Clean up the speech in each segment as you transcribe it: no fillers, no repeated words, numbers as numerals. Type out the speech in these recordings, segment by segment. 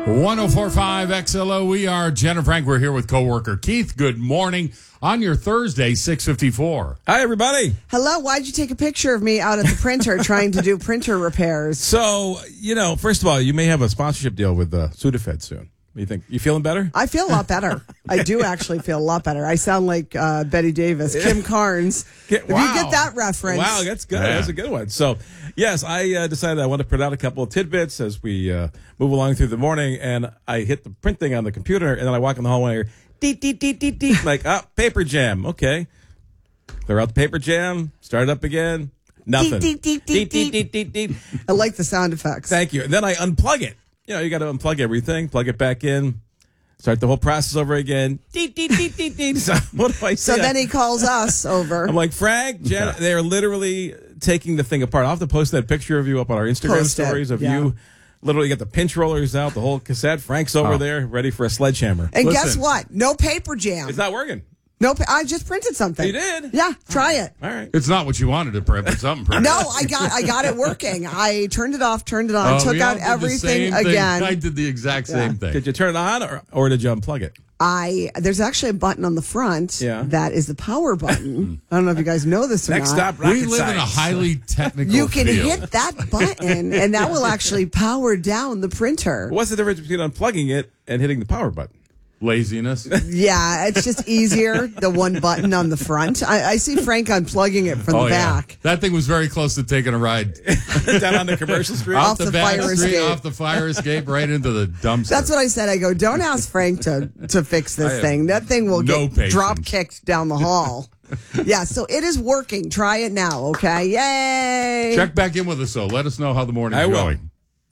104.5 XLO. We are Jen and Frank. We're here with coworker Keith. Good morning on your Thursday, 6:54. Hi, everybody. Hello. Why'd you take a picture of me out at the printer trying to do printer repairs? So, first of all, you may have a sponsorship deal with Sudafed soon. What do you think? You feeling better? I feel a lot better. I do actually feel a lot better. I sound like Betty Davis, Kim Carnes. If you get that reference. Wow, that's good. Yeah. That's a good one. So, yes, I decided I want to print out a couple of tidbits as we move along through the morning, and I hit the print thing on the computer, and then I walk in the hallway and I hear, deet, like, paper jam. Okay. Clear out the paper jam, start it up again. Nothing. Deet. I like the sound effects. Thank you. And then I unplug it. You got to unplug everything, plug it back in, start the whole process over again. So what do I say? So then he calls us over. I'm like, Frank, Jen, they're literally taking the thing apart. I'll have to post that picture of you up on our Instagram stories of you. Literally get the pinch rollers out, the whole cassette. Frank's over there, ready for a sledgehammer. And guess what? No paper jam. It's not working. Nope, I just printed something. You did? Yeah, try it. All right. It's not what you wanted to print, but something printed. No, I got it working. I turned it off, turned it on, took we all out did the everything same thing. again. I did the exact same thing. Did you turn it on or did you unplug it? There's actually a button on the front that is the power button. I don't know if you guys know this or Next not. stop, rocket We live in a science. highly technical You can field. hit that button, and that will actually power down the printer. What's the difference between unplugging it and hitting the power button? Laziness. Yeah, it's just easier, the one button on the front. I see Frank unplugging it from the back. That thing was very close to taking a ride. Down on the commercial street? Off the the back fire street, escape. off the fire escape, right into the dumpster. That's what I said. I go, don't ask Frank to fix this thing. That thing will no get patience. drop kicked down the hall. Yeah, so it is working. Try it now, okay? Yay! Check back in with us, though. Let us know how the morning's I will. going.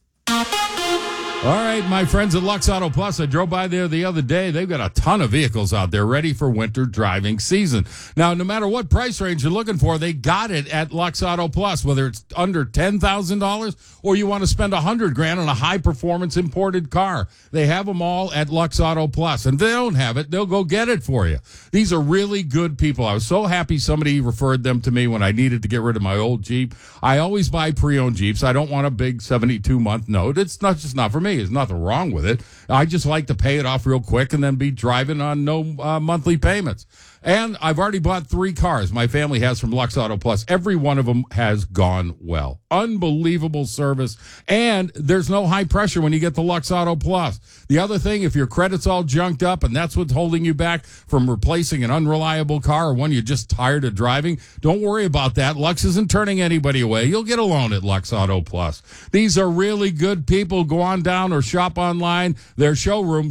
All right, my friends at Lux Auto Plus, I drove by there the other day. They've got a ton of vehicles out there ready for winter driving season. Now, no matter what price range you're looking for, they got it at Lux Auto Plus, whether it's under $10,000 or you want to spend $100,000 on a high-performance imported car. They have them all at Lux Auto Plus, and if they don't have it, they'll go get it for you. These are really good people. I was so happy somebody referred them to me when I needed to get rid of my old Jeep. I always buy pre-owned Jeeps. I don't want a big 72-month note. It's just not for me. There's nothing wrong with it. I just like to pay it off real quick and then be driving on no monthly payments. And I've already bought 3 cars my family has from Lux Auto Plus. Every one of them has gone well. Unbelievable service. And there's no high pressure when you get the Lux Auto Plus. The other thing, if your credit's all junked up and that's what's holding you back from replacing an unreliable car or one you're just tired of driving, don't worry about that. Lux isn't turning anybody away. You'll get a loan at Lux Auto Plus. These are really good people. Go on down or shop online. Their showroom,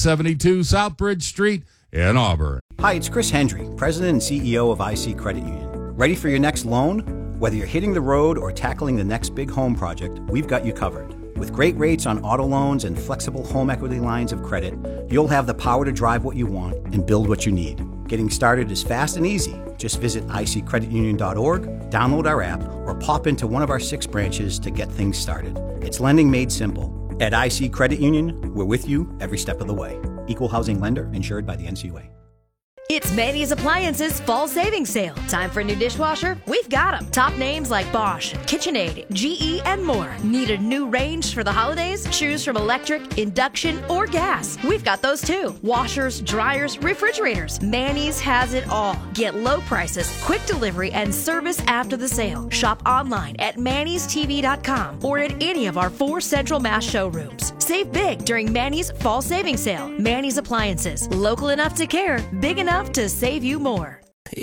772 Southbridge Street in Auburn. Hi, it's Chris Hendry, President and CEO of IC Credit Union. Ready for your next loan? Whether you're hitting the road or tackling the next big home project, we've got you covered. With great rates on auto loans and flexible home equity lines of credit, you'll have the power to drive what you want and build what you need. Getting started is fast and easy. Just visit iccreditunion.org, download our app, or pop into one of our 6 branches to get things started. It's lending made simple. At IC Credit Union, we're with you every step of the way. Equal housing lender insured by the NCUA. It's Manny's Appliances Fall Savings Sale. Time for a new dishwasher? We've got them. Top names like Bosch, KitchenAid, GE, and more. Need a new range for the holidays? Choose from electric, induction, or gas. We've got those too. Washers, dryers, refrigerators. Manny's has it all. Get low prices, quick delivery, and service after the sale. Shop online at mannystv.com or at any of our 4 Central Mass showrooms. Save big during Manny's Fall Savings Sale. Manny's Appliances. Local enough to care, big enough to save you more.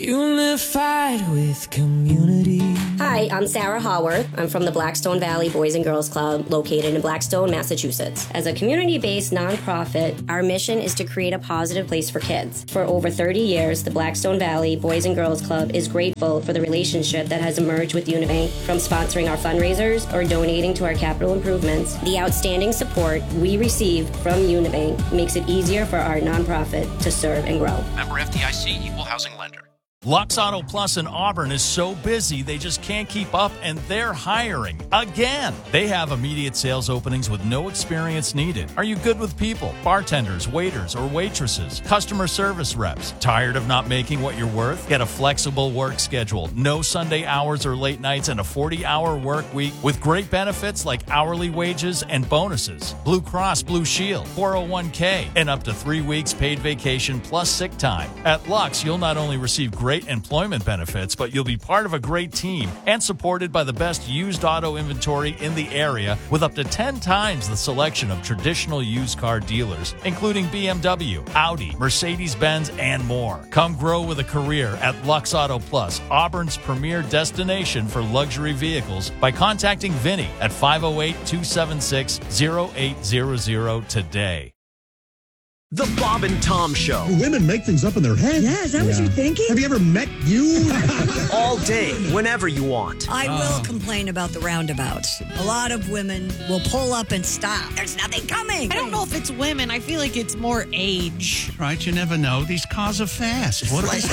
Unified with community. Hi, I'm Sarah Haworth. I'm from the Blackstone Valley Boys and Girls Club located in Blackstone, Massachusetts. As a community-based nonprofit, our mission is to create a positive place for kids. For over 30 years, the Blackstone Valley Boys and Girls Club is grateful for the relationship that has emerged with Unibank, from sponsoring our fundraisers or donating to our capital improvements. The outstanding support we receive from Unibank makes it easier for our nonprofit to serve and grow. Member FDIC, Equal Housing Lender. Lux Auto Plus in Auburn is so busy they just can't keep up, and they're hiring again. They have immediate sales openings with no experience needed. Are you good with people? Bartenders, waiters, or waitresses? Customer service reps? Tired of not making what you're worth? Get a flexible work schedule, no Sunday hours or late nights, and a 40-hour work week with great benefits like hourly wages and bonuses. Blue Cross Blue Shield, 401k, and up to 3 weeks paid vacation plus sick time. At Lux, you'll not only receive great employment benefits, but you'll be part of a great team and supported by the best used auto inventory in the area with up to 10 times the selection of traditional used car dealers, including BMW, Audi, Mercedes-Benz, and more. Come grow with a career at Lux Auto Plus, Auburn's premier destination for luxury vehicles, by contacting Vinny at 508-276-0800 today. The Bob and Tom Show. Women make things up in their head. Yeah, is that what you're thinking? Have you ever met you? All day, whenever you want. I will complain about the roundabouts. A lot of women will pull up and stop. There's nothing coming. I don't know if it's women. I feel like it's more age. Right, you never know. These cars are fast. What They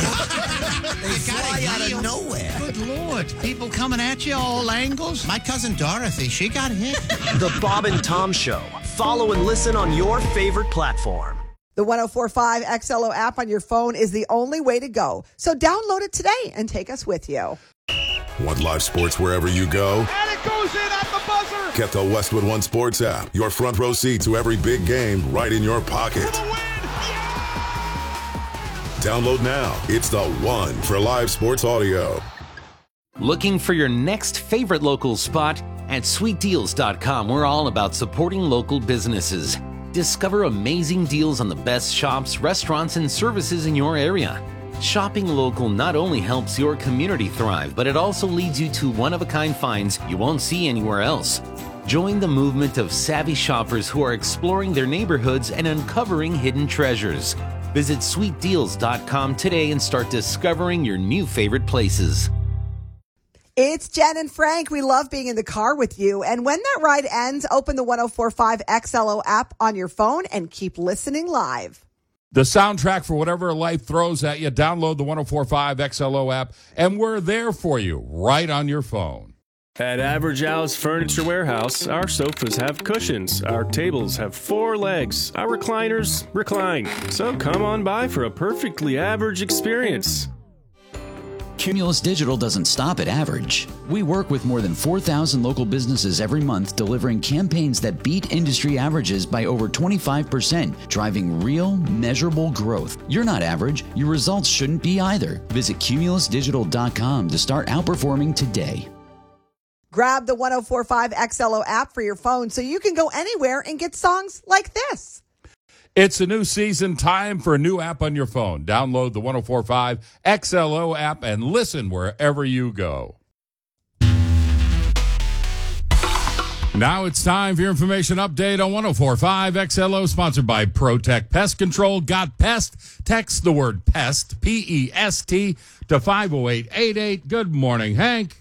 fly out of nowhere. Good Lord. People coming at you all angles. My cousin Dorothy, she got hit. The Bob and Tom Show. Follow and listen on your favorite platform. The 104.5 XLO app on your phone is the only way to go. So download it today and take us with you. Want live sports wherever you go? And it goes in at the buzzer. Get the Westwood One Sports app. Your front row seat to every big game right in your pocket. For the win. Yeah! Download now. It's the one for live sports audio. Looking for your next favorite local spot? At sweetdeals.com, we're all about supporting local businesses. Discover amazing deals on the best shops, restaurants, and services in your area. Shopping local not only helps your community thrive, but it also leads you to one-of-a-kind finds you won't see anywhere else. Join the movement of savvy shoppers who are exploring their neighborhoods and uncovering hidden treasures. Visit sweetdeals.com today and start discovering your new favorite places. It's Jen and Frank. We love being in the car with you. And when that ride ends, open the 104.5 XLO app on your phone and keep listening live. The soundtrack for whatever life throws at you. Download the 104.5 XLO app, and we're there for you right on your phone. At Average Al's Furniture Warehouse, our sofas have cushions, our tables have 4 legs, our recliners recline. So come on by for a perfectly average experience. Cumulus Digital doesn't stop at average. We work with more than 4,000 local businesses every month, delivering campaigns that beat industry averages by over 25%, driving real, measurable growth. You're not average. Your results shouldn't be either. Visit cumulusdigital.com to start outperforming today. Grab the 104.5 XLO app for your phone so you can go anywhere and get songs like this. It's a new season, time for a new app on your phone. Download the 104.5 XLO app and listen wherever you go. Now it's time for your information update on 104.5 XLO, sponsored by ProTech Pest Control. Got pest? Text the word PEST, P-E-S-T, to 50888. Good morning, Hank.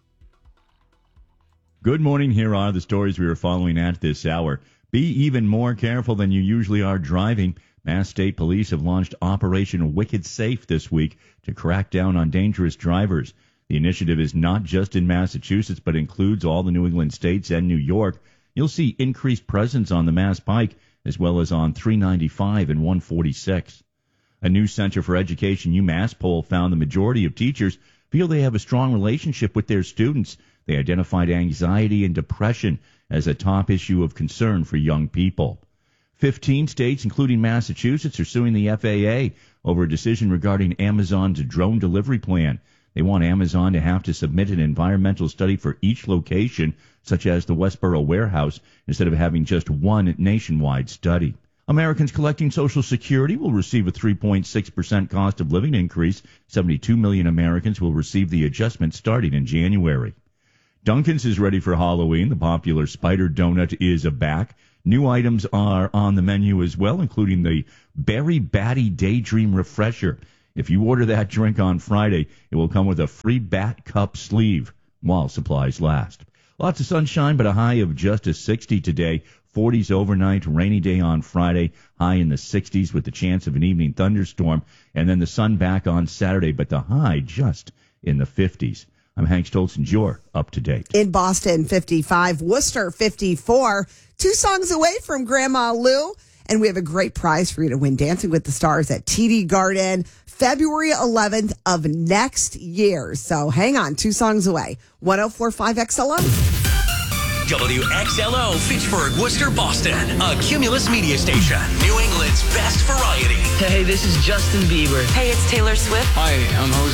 Good morning. Here are the stories we are following at this hour. Be even more careful than you usually are driving. Mass State Police have launched Operation Wicked Safe this week to crack down on dangerous drivers. The initiative is not just in Massachusetts, but includes all the New England states and New York. You'll see increased presence on the Mass Pike, as well as on 395 and 146. A new Center for Education UMass poll found the majority of teachers feel they have a strong relationship with their students. They identified anxiety and depression as a top issue of concern for young people. 15 states, including Massachusetts, are suing the FAA over a decision regarding Amazon's drone delivery plan. They want Amazon to have to submit an environmental study for each location, such as the Westboro warehouse, instead of having just one nationwide study. Americans collecting Social Security will receive a 3.6% cost of living increase. 72 million Americans will receive the adjustment starting in January. Dunkin's is ready for Halloween. The popular Spider Donut is back. New items are on the menu as well, including the Berry Batty Daydream Refresher. If you order that drink on Friday, it will come with a free Bat Cup sleeve while supplies last. Lots of sunshine, but a high of just a 60 today. 40s overnight, rainy day on Friday, high in the 60s with the chance of an evening thunderstorm, and then the sun back on Saturday, but the high just in the 50s. I'm Hank Stoltz, and you're up to date. In Boston, 55, Worcester, 54, 2 songs away from Grandma Lou. And we have a great prize for you to win, Dancing with the Stars at TD Garden, February 11th of next year. So hang on, 2 songs away. 104.5 XLO. WXLO, Fitchburg, Worcester, Boston. A Cumulus media station. New England's best variety. Hey, this is Justin Bieber. Hey, it's Taylor Swift. Hi, I'm Jose